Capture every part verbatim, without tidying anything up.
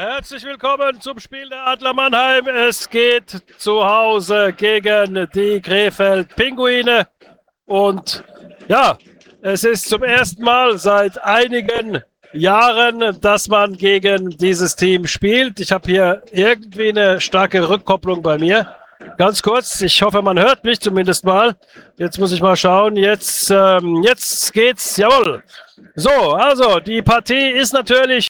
Herzlich willkommen zum Spiel der Adler Mannheim. Es geht zu Hause gegen die Krefeld Pinguine. Und ja, es ist zum ersten Mal seit einigen Jahren, dass man gegen dieses Team spielt. Ich habe hier irgendwie eine starke Rückkopplung bei mir. Ganz kurz, ich hoffe, man hört mich zumindest mal. Jetzt muss ich mal schauen. Jetzt, ähm, jetzt geht's. Jawohl. So, also die Partie ist natürlich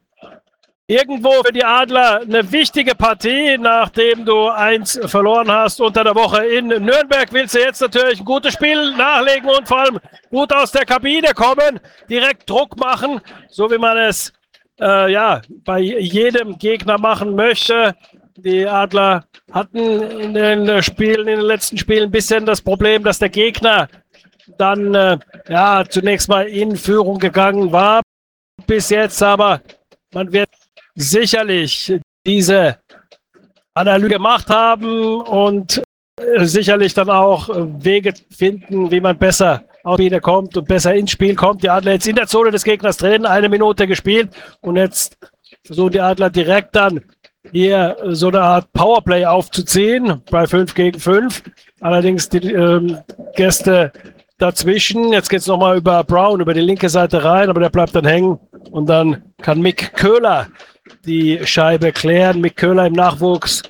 irgendwo für die Adler eine wichtige Partie, nachdem du eins verloren hast unter der Woche in Nürnberg. Willst du jetzt natürlich ein gutes Spiel nachlegen und vor allem gut aus der Kabine kommen, direkt Druck machen, so wie man es äh, ja, bei jedem Gegner machen möchte. Die Adler hatten in den Spielen, in den letzten Spielen ein bisschen das Problem, dass der Gegner dann äh, ja, zunächst mal in Führung gegangen war bis jetzt, aber man wird sicherlich diese Analyse gemacht haben und sicherlich dann auch Wege finden, wie man besser auf die Spiele kommt und besser ins Spiel kommt. Die Adler jetzt in der Zone des Gegners drin, eine Minute gespielt und jetzt versuchen die Adler direkt dann hier so eine Art Powerplay aufzuziehen bei fünf gegen fünf. Allerdings die ähm, Gäste dazwischen. Jetzt geht es nochmal über Brown, über die linke Seite rein, aber der bleibt dann hängen und dann kann Mick Köhler die Scheibe klären. Mick Köhler im Nachwuchs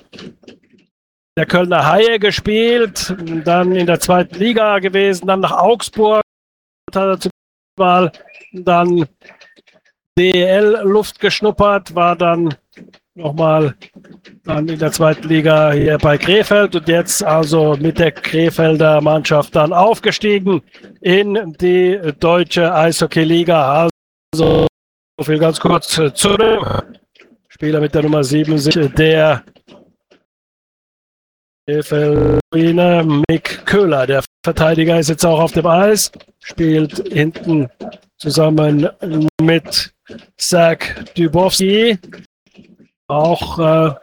der Kölner Haie gespielt, dann in der zweiten Liga gewesen, dann nach Augsburg, hat er mal dann D E L-Luft geschnuppert, war dann nochmal dann in der zweiten Liga hier bei Krefeld und jetzt also mit der Krefelder Mannschaft dann aufgestiegen in die deutsche Eishockey-Liga. Also so viel ganz kurz zu dem Spieler mit der Nummer sieben, der Krefelder Mick Köhler. Der Verteidiger ist jetzt auch auf dem Eis, spielt hinten zusammen mit Zach Dubowski. Auch äh,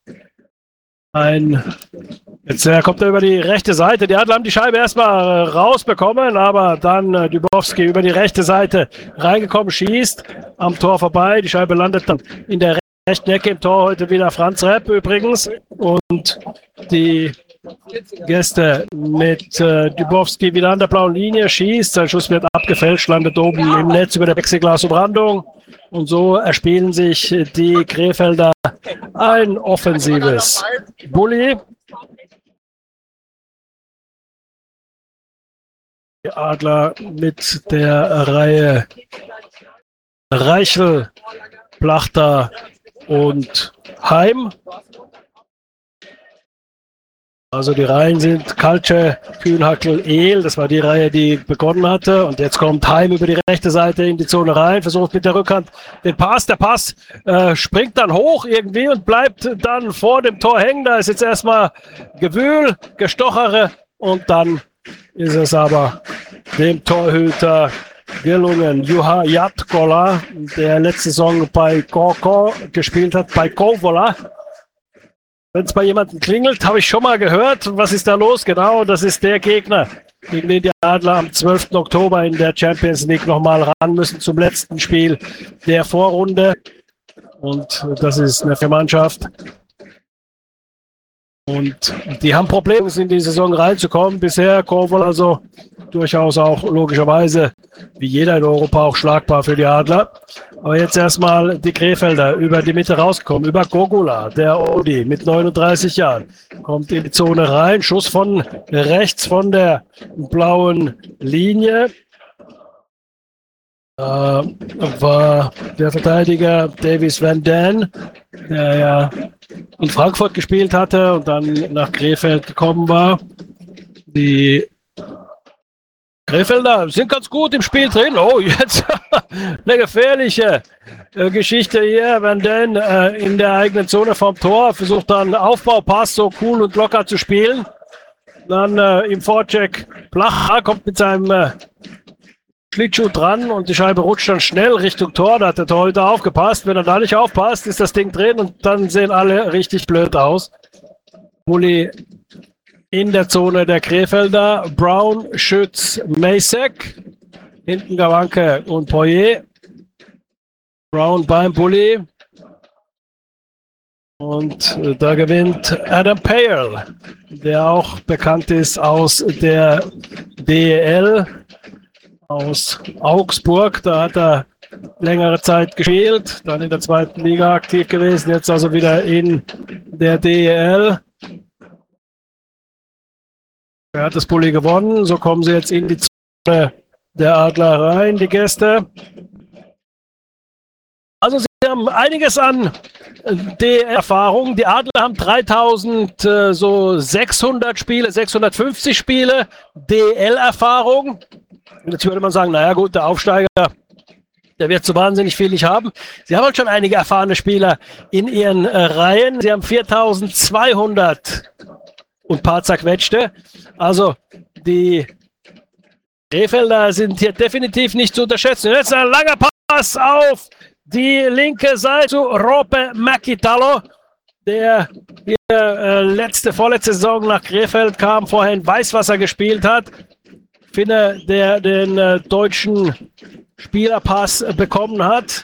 ein, jetzt äh, kommt er über die rechte Seite. Die Adler haben die Scheibe erstmal äh, rausbekommen, aber dann äh, Dubowski über die rechte Seite reingekommen, schießt am Tor vorbei. Die Scheibe landet dann in der rechten Ecke im Tor. Heute wieder Franz Repp übrigens. Und die Gäste mit äh, Dubowski wieder an der blauen Linie, schießt. Sein Schuss wird abgefälscht, landet oben im Netz über der Plexiglasumrandung. Und so erspielen sich die Krefelder ein offensives Bulli. Die Adler mit der Reihe Reichel, Plachter und Heim. Also die Reihen sind Kaltsche, Kühnhackel, Ehl. Das war die Reihe, die begonnen hatte. Und jetzt kommt Heim über die rechte Seite in die Zone rein, versucht mit der Rückhand den Pass. Der Pass äh, springt dann hoch irgendwie und bleibt dann vor dem Tor hängen. Da ist jetzt erstmal Gewühl, Gestochere und dann ist es aber dem Torhüter gelungen. Juha Jatkola, der letzte Saison bei Gorko gespielt hat, bei Kouvola. Wenn es bei jemandem klingelt, habe ich schon mal gehört. Was ist da los? Genau, das ist der Gegner, gegen den die Adler am zwölften Oktober in der Champions League nochmal ran müssen zum letzten Spiel der Vorrunde. Und das ist eine Mannschaft. Und die haben Probleme, in die Saison reinzukommen. Bisher Korvol also durchaus auch logischerweise, wie jeder in Europa, auch schlagbar für die Adler. Aber jetzt erstmal die Krefelder über die Mitte rausgekommen, über Gogula, der Odi mit neununddreißig Jahren, kommt in die Zone rein, Schuss von rechts von der blauen Linie. Äh, war der Verteidiger Davis Van Dan, der ja in Frankfurt gespielt hatte und dann nach Krefeld gekommen war. Die Krefelder sind ganz gut im Spiel drin. Oh, jetzt eine gefährliche äh, Geschichte hier. Van Dan äh, in der eigenen Zone vom Tor versucht dann Aufbaupass so cool und locker zu spielen. Dann äh, im Vorcheck Placher kommt mit seinem äh, Schlittschuh dran und die Scheibe rutscht dann schnell Richtung Tor. Da hat der Torhüter aufgepasst. Wenn er da nicht aufpasst, ist das Ding drin und dann sehen alle richtig blöd aus. Bulli in der Zone der Krefelder. Brown, Schütz, Masek. Hinten Gawanke und Poirier. Brown beim Bulli. Und äh, da gewinnt Adam Payal, der auch bekannt ist aus der D E L, aus Augsburg. Da hat er längere Zeit gespielt, dann in der zweiten Liga aktiv gewesen, jetzt also wieder in der D E L. Er hat das Pulli gewonnen, so kommen sie jetzt in die Zone der Adler rein, die Gäste. Also sie haben einiges an D L-Erfahrung. Die Adler haben dreitausendsechshundert Spiele, sechshundertfünfzig Spiele D L-Erfahrung. Jetzt würde man sagen, naja gut, der Aufsteiger, der wird so wahnsinnig viel nicht haben. Sie haben halt schon einige erfahrene Spieler in ihren äh, Reihen. Sie haben viertausendzweihundert und paar zerquetschte. Also die Krefelder sind hier definitiv nicht zu unterschätzen. Jetzt ein langer Pass auf die linke Seite zu Roope Mäkitalo, der hier äh, letzte, vorletzte Saison nach Krefeld kam, vorher in Weißwasser gespielt hat. Finne, der den äh, deutschen Spielerpass äh, bekommen hat.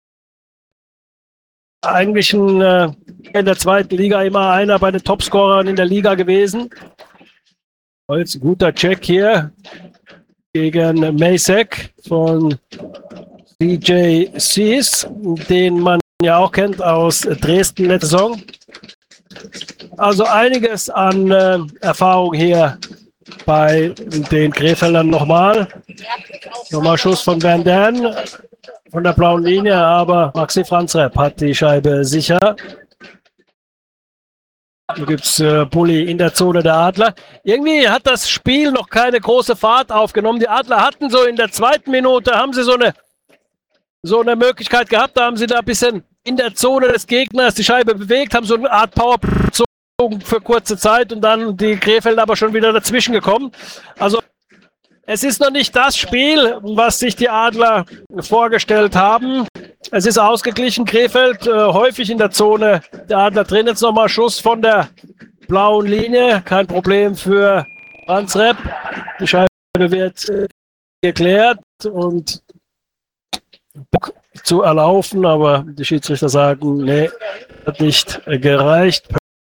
Eigentlich ein, äh, in der zweiten Liga immer einer bei den Topscorern in der Liga gewesen. Jetzt ein guter Check hier gegen Masek von D J Seas, den man ja auch kennt aus Dresden letzte Saison. Also einiges an äh, Erfahrung hier bei den Krefeldern nochmal. Nochmal Schuss von Van Dan von der blauen Linie, aber Maxi Franzreb hat die Scheibe sicher. Hier gibt es äh, Pulli in der Zone der Adler. Irgendwie hat das Spiel noch keine große Fahrt aufgenommen. Die Adler hatten so in der zweiten Minute, haben sie so eine so eine Möglichkeit gehabt, da haben sie da ein bisschen in der Zone des Gegners die Scheibe bewegt, haben so eine Art Power gezogen für kurze Zeit und dann die Krefelder aber schon wieder dazwischen gekommen. Also es ist noch nicht das Spiel, was sich die Adler vorgestellt haben. Es ist ausgeglichen, Krefeld äh, häufig in der Zone der Adler drin. Jetzt nochmal Schuss von der blauen Linie, kein Problem für Franzreb. Die Scheibe wird äh, geklärt und zu erlaufen, aber die Schiedsrichter sagen, nee, hat nicht gereicht.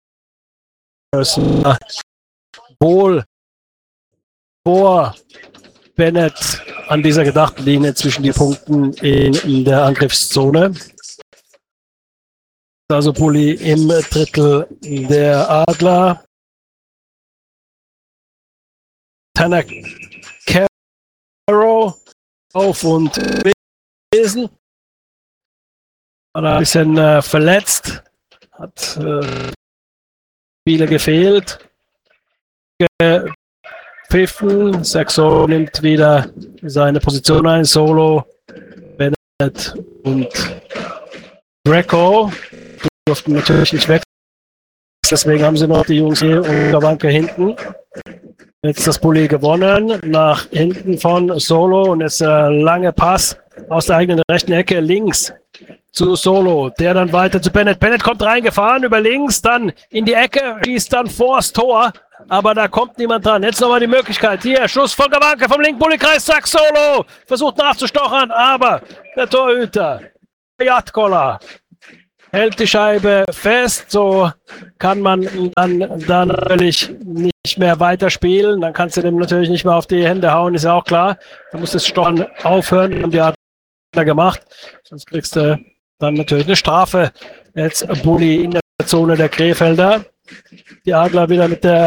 Wohl vor Bennett an dieser gedachten Linie zwischen die Punkten in, in der Angriffszone. Also Pulli im Drittel der Adler. Tanner Caro auf und gewesen. War ein bisschen äh, verletzt. Hat äh, Spiele gefehlt. Gepfiffen. Saxo nimmt wieder seine Position ein. Solo, Bennett und Greco durften natürlich nicht weg. Deswegen haben sie noch die Jungs hier und Gawanke hinten. Jetzt das Pulli gewonnen, nach hinten von Solo und jetzt der lange Pass aus der eigenen rechten Ecke links zu Solo, der dann weiter zu Bennett. Bennett kommt reingefahren über links, dann in die Ecke, schießt dann vors Tor, aber da kommt niemand dran. Jetzt nochmal die Möglichkeit, hier, Schuss von Gawanke vom linken Bulli-Kreis, zack, Solo, versucht nachzustochern, aber der Torhüter, Jatkola, hält die Scheibe fest, so kann man dann, dann natürlich nicht mehr weiterspielen. Dann kannst du dem natürlich nicht mehr auf die Hände hauen, ist ja auch klar. Da muss das Stochern aufhören und die hat er gemacht. Sonst kriegst du dann natürlich eine Strafe. Jetzt Bulli in der Zone der Krefelder. Die Adler wieder mit der